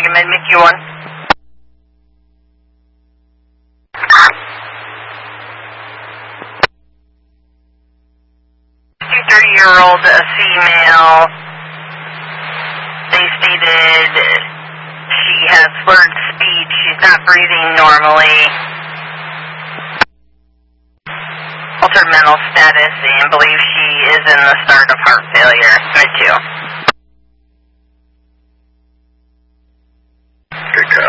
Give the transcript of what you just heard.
Monument, Mickey 1. 30-year-old female. They stated she has slurred speech. She's not breathing normally. Altered mental status, and believe she is in the start of heart failure. Mid 2. Good copy.